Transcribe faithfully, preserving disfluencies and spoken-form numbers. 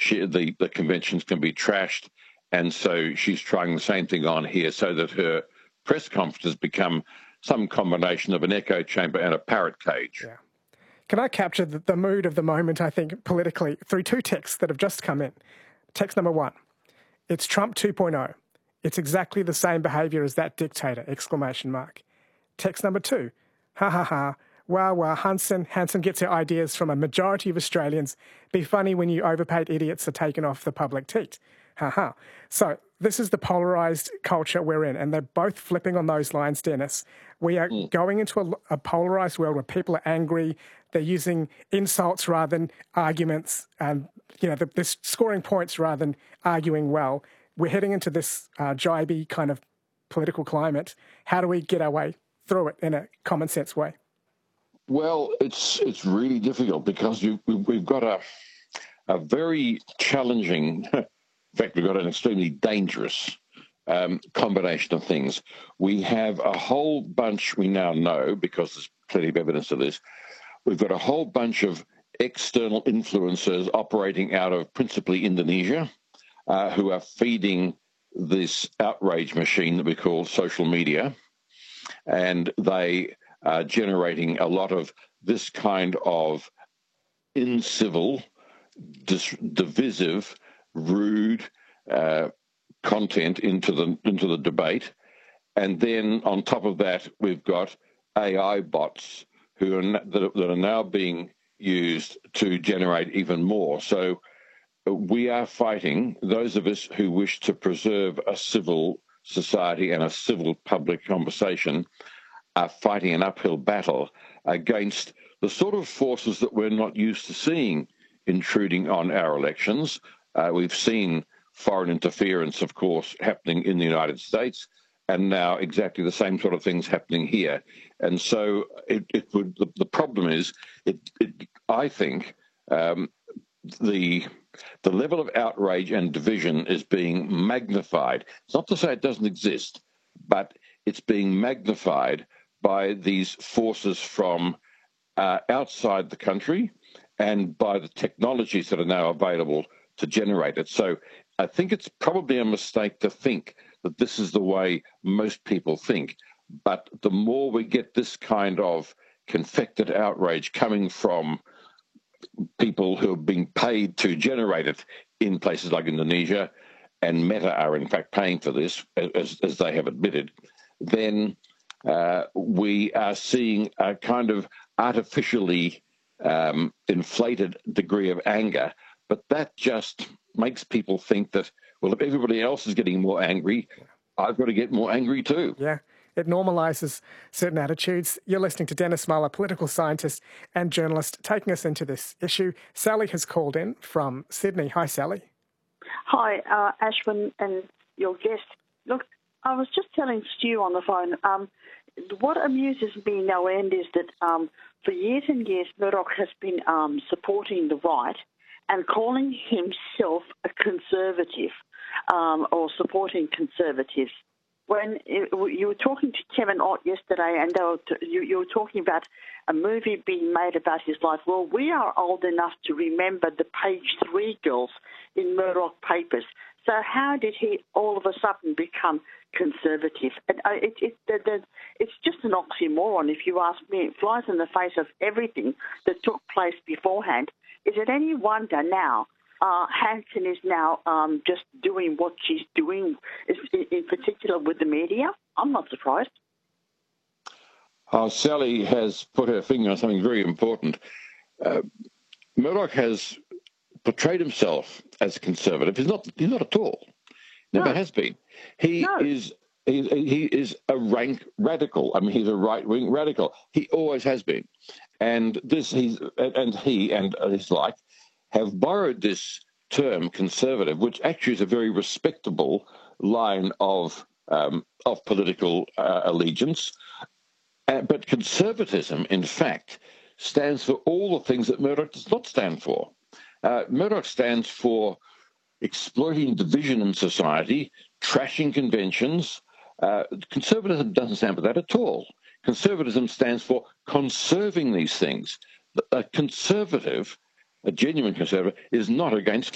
she, the, the conventions can be trashed. And so she's trying the same thing on here so that her press conferences become some combination of an echo chamber and a parrot cage. Yeah. Can I capture the, the mood of the moment, I think, politically, through two texts that have just come in? Text number one, it's Trump two point oh. It's exactly the same behaviour as that dictator, exclamation mark. Text number two, ha ha ha, wow wow, Hanson, Hanson gets her ideas from a majority of Australians. Be funny when you overpaid idiots are taken off the public teat. Ha ha. So this is the polarised culture we're in, and they're both flipping on those lines, Dennis. We are mm. going into a, a polarised world where people are angry. They're using insults rather than arguments, and you know, the, they're scoring points rather than arguing well. We're heading into this uh, jibey kind of political climate. How do we get our way through it in a common sense way? Well, it's it's really difficult because you, we've got a a very challenging. In fact, we've got an extremely dangerous um, combination of things. We have a whole bunch, we now know, because there's plenty of evidence of this, we've got a whole bunch of external influencers operating out of principally Indonesia uh, who are feeding this outrage machine that we call social media. And they are generating a lot of this kind of incivil, dis- divisive, rude uh, content into the into the debate, and then on top of that, we've got A I bots who are that, are that are now being used to generate even more. So we are fighting, those of us who wish to preserve a civil society and a civil public conversation, are fighting an uphill battle against the sort of forces that we're not used to seeing intruding on our elections. Uh, we've seen foreign interference, of course, happening in the United States, and now exactly the same sort of things happening here. And so it, it would. The, the problem is, it, it, I think, um, the the level of outrage and division is being magnified. It's not to say it doesn't exist, but it's being magnified by these forces from uh, outside the country and by the technologies that are now available to generate it. So I think it's probably a mistake to think that this is the way most people think. But the more we get this kind of confected outrage coming from people who are being paid to generate it in places like Indonesia, and Meta are in fact paying for this, as, as they have admitted, then uh, we are seeing a kind of artificially um, inflated degree of anger. But that just makes people think that, well, if everybody else is getting more angry, I've got to get more angry too. Yeah, it normalises certain attitudes. You're listening to Dennis Muller, political scientist and journalist, taking us into this issue. Sally has called in from Sydney. Hi, Sally. Hi, uh, Ashwin and your guest. Look, I was just telling Stu on the phone, um, what amuses me no end is that um, for years and years, Murdoch has been um, supporting the right and calling himself a conservative um, or supporting conservatives. When it, you were talking to Kevin Ott yesterday and they were t- you, you were talking about a movie being made about his life, well, we are old enough to remember the page three girls in Murdoch papers. So how did he all of a sudden become conservative? And uh, it, it, the, the, it's just an oxymoron, if you ask me. It flies in the face of everything that took place beforehand. Is it any wonder now uh, Hanson is now um, just doing what she's doing, in, in particular with the media? I'm not surprised. Uh, Sally has put her finger on something very important. Uh, Murdoch has portrayed himself as a conservative. He's not. He's not at all. Never No. has been. He No. is. He, he is a rank radical. I mean, he's a right-wing radical. He always has been. And this, he's, and he and his like have borrowed this term conservative, which actually is a very respectable line of um, of political uh, allegiance. Uh, but conservatism, in fact, stands for all the things that Murdoch does not stand for. Uh, Murdoch stands for exploiting division in society, trashing conventions. Uh, conservatism doesn't stand for that at all. Conservatism stands for conserving these things. A conservative, a genuine conservative, is not against